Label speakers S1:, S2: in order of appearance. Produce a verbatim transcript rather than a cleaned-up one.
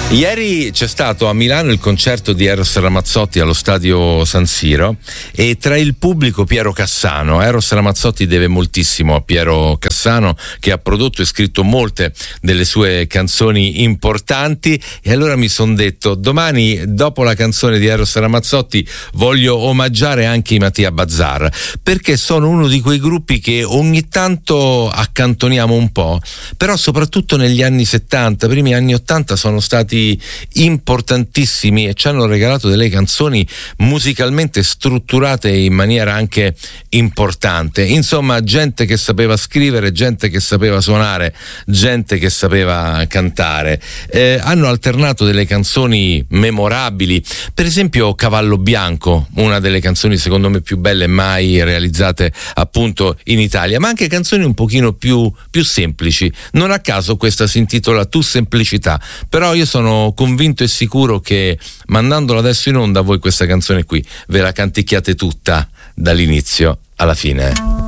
S1: Ieri c'è stato a Milano il concerto di Eros Ramazzotti allo stadio San Siro e tra il pubblico Piero Cassano. Eros Ramazzotti deve moltissimo a Piero Cassano, che ha prodotto e scritto molte delle sue canzoni importanti, e allora mi son detto: domani, dopo la canzone di Eros Ramazzotti, voglio omaggiare anche i Mattia Bazar, perché sono uno di quei gruppi che ogni tanto accantoniamo un po', però soprattutto negli anni settanta, primi anni ottanta sono stati importantissimi e ci hanno regalato delle canzoni musicalmente strutturate in maniera anche importante. Insomma, gente che sapeva scrivere, gente che sapeva suonare, gente che sapeva cantare. Eh, hanno alternato delle canzoni memorabili, per esempio Cavallo Bianco, una delle canzoni secondo me più belle mai realizzate appunto in Italia, ma anche canzoni un pochino più, più semplici. Non a caso questa si intitola Tu Semplicità, però io sono convinto e sicuro che mandandola adesso in onda voi questa canzone qui ve la canticchiate tutta dall'inizio alla fine.